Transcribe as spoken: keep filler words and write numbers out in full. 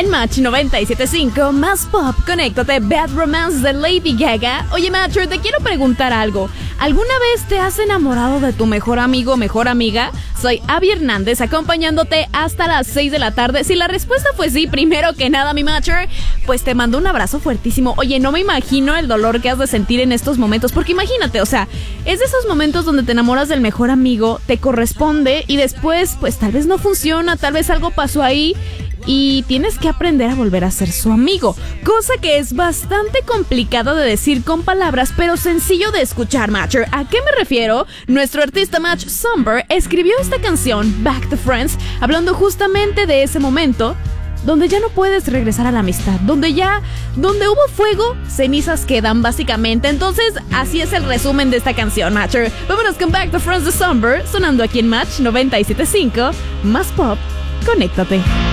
en Match noventa y siete punto cinco, más pop, conéctate, Bad Romance de Lady Gaga. Oye, Matcher, te quiero preguntar algo. ¿Alguna vez te has enamorado de tu mejor amigo o mejor amiga? Soy Abby Hernández, acompañándote hasta las seis de la tarde. Si la respuesta fue sí, primero que nada, mi Matcher, pues te mando un abrazo fuertísimo. Oye, no me imagino el dolor que has de sentir en estos momentos, porque imagínate, o sea, es de esos momentos donde te enamoras del mejor amigo, te corresponde y después, pues tal vez no funciona, tal vez algo pasó ahí y tienes que aprender a volver a ser su amigo, cosa que es bastante complicado de decir con palabras, pero sencillo de escuchar, Matcher. ¿A qué me refiero? Nuestro artista Match Somber escribió esta canción, Back to Friends, hablando justamente de ese momento donde ya no puedes regresar a la amistad, donde ya, donde hubo fuego, cenizas quedan básicamente. Entonces, así es el resumen de esta canción, Matcher. Vámonos con Back to Friends de Somber, sonando aquí en Match noventa y siete punto cinco, más pop, conéctate.